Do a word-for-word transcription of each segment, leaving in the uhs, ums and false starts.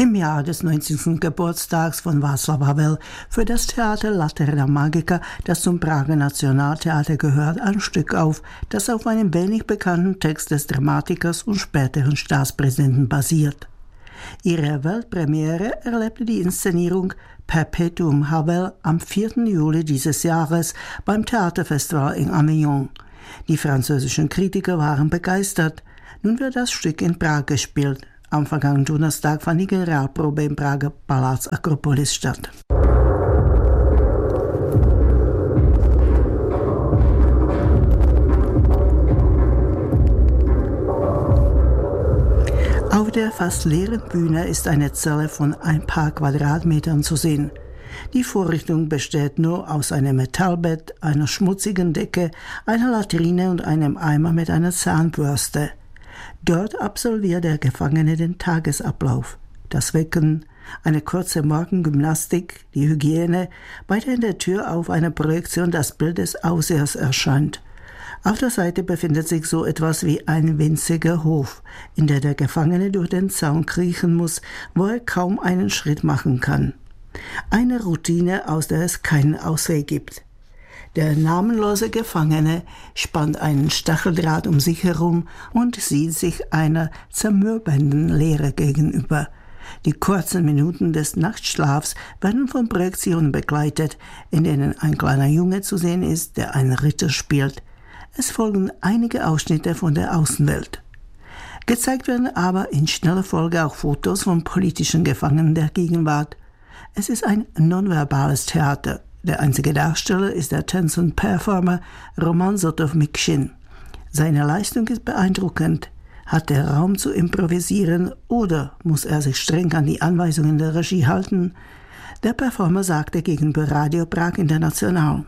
Im Jahr des neunzigsten Geburtstags von Václav Havel für das Theater Laterna Magica, das zum Prager Nationaltheater gehört, ein Stück auf, das auf einem wenig bekannten Text des Dramatikers und späteren Staatspräsidenten basiert. Ihre Weltpremiere erlebte die Inszenierung Perpetuum Havel am vierten Juli dieses Jahres beim Theaterfestival in Avignon. Die französischen Kritiker waren begeistert. Nun wird das Stück in Prag gespielt. Am vergangenen Donnerstag fand die Generalprobe im Prager Palác Akropolis statt. Auf der fast leeren Bühne ist eine Zelle von ein paar Quadratmetern zu sehen. Die Vorrichtung besteht nur aus einem Metallbett, einer schmutzigen Decke, einer Latrine und einem Eimer mit einer Zahnbürste. Dort absolviert der Gefangene den Tagesablauf. Das Wecken, eine kurze Morgengymnastik, die Hygiene, bei der in der Tür auf einer Projektion das Bild des Aussehers erscheint. Auf der Seite befindet sich so etwas wie ein winziger Hof, in der der Gefangene durch den Zaun kriechen muss, wo er kaum einen Schritt machen kann. Eine Routine, aus der es keinen Ausweg gibt. Der namenlose Gefangene spannt einen Stacheldraht um sich herum und sieht sich einer zermürbenden Leere gegenüber. Die kurzen Minuten des Nachtschlafs werden von Projektionen begleitet, in denen ein kleiner Junge zu sehen ist, der einen Ritter spielt. Es folgen einige Ausschnitte von der Außenwelt. Gezeigt werden aber in schneller Folge auch Fotos von politischen Gefangenen der Gegenwart. Es ist ein nonverbales Theater. Der einzige Darsteller ist der Tänzer und Performer Roman Sotow-Mikshin. Seine Leistung ist beeindruckend. Hat er Raum zu improvisieren oder muss er sich streng an die Anweisungen der Regie halten? Der Performer sagte gegenüber Radio Prag International: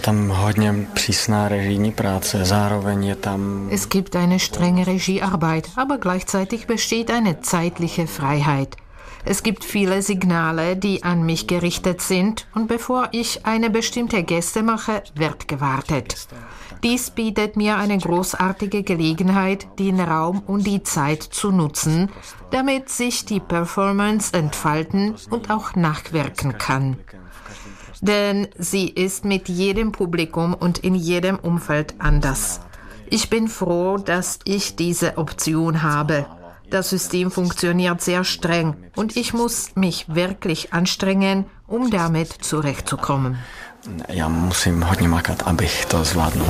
Es gibt eine strenge Regiearbeit, aber gleichzeitig besteht eine zeitliche Freiheit. Es gibt viele Signale, die an mich gerichtet sind, und bevor ich eine bestimmte Geste mache, wird gewartet. Dies bietet mir eine großartige Gelegenheit, den Raum und die Zeit zu nutzen, damit sich die Performance entfalten und auch nachwirken kann. Denn sie ist mit jedem Publikum und in jedem Umfeld anders. Ich bin froh, dass ich diese Option habe. Das System funktioniert sehr streng und ich muss mich wirklich anstrengen, um damit zurechtzukommen. Já musím hodně makat, abych to zvládnul.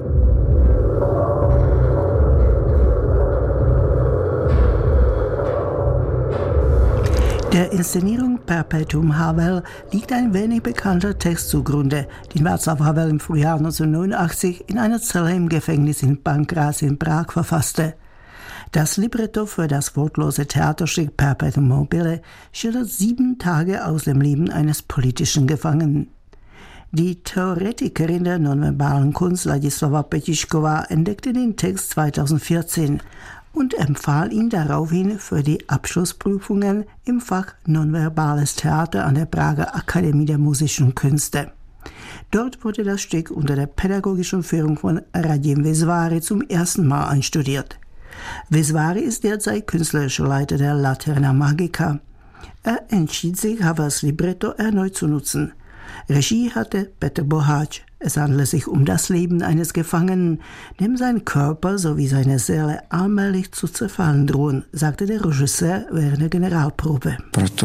Der Inszenierung Perpetuum Havel liegt ein wenig bekannter Text zugrunde, den Václav Havel im Frühjahr neunzehnhundertneunundachtzig in einer Zelle im Gefängnis in Pankráz in Prag verfasste. Das Libretto für das wortlose Theaterstück Perpetuum mobile schildert sieben Tage aus dem Leben eines politischen Gefangenen. Die Theoretikerin der nonverbalen Kunst Ladislava Petišková entdeckte den Text zweitausendvierzehn und empfahl ihn daraufhin für die Abschlussprüfungen im Fach Nonverbales Theater an der Prager Akademie der Musischen Künste. Dort wurde das Stück unter der pädagogischen Führung von Radim Visváry zum ersten Mal einstudiert. Visváry ist derzeit künstlerischer Leiter der Laterna Magica. Er entschied sich, Havels Libretto erneut zu nutzen. Regie hatte Petr Boháč. Es handelt sich um das Leben eines Gefangenen, dem sein Körper sowie seine Seele allmählich zu zerfallen drohen, sagte der Regisseur während der Generalprobe.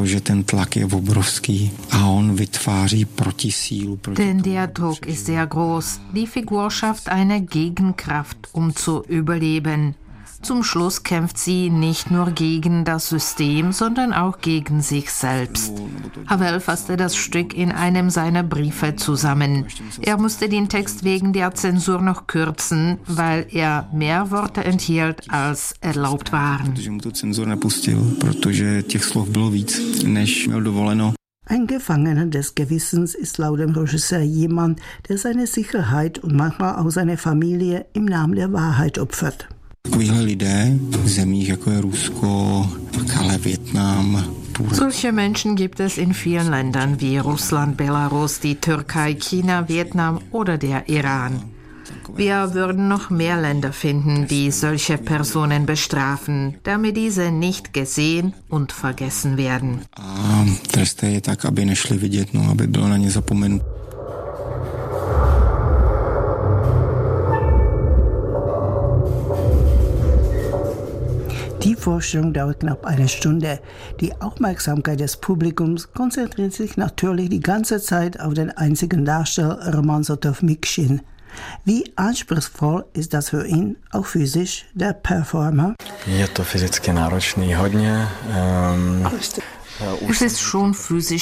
Denn der Druck ist sehr groß. Die Figur schafft eine Gegenkraft, um zu überleben. Zum Schluss kämpft sie nicht nur gegen das System, sondern auch gegen sich selbst. Havel fasste das Stück in einem seiner Briefe zusammen. Er musste den Text wegen der Zensur noch kürzen, weil er mehr Worte enthielt, als erlaubt waren. Ein Gefangener des Gewissens ist laut dem Regisseur jemand, der seine Sicherheit und manchmal auch seine Familie im Namen der Wahrheit opfert. Solche Menschen gibt es in vielen Ländern wie Russland, Belarus, die Türkei, China, Vietnam oder der Iran. Wir würden noch mehr Länder finden, die solche Personen bestrafen, damit diese nicht gesehen und vergessen werden. A tresty je tak, aby nešli vidět, no, aby bylo na ně zapomenuto. Die Vorstellung dauert knapp eine Stunde. Die Aufmerksamkeit des Publikums konzentriert sich natürlich die ganze Zeit auf den einzigen Darsteller Roman Sotow-Miksin. Wie anspruchsvoll ist das für ihn, auch physisch, der Performer? Je to fyzicky náročný hodně. Um, Es ist schon physisch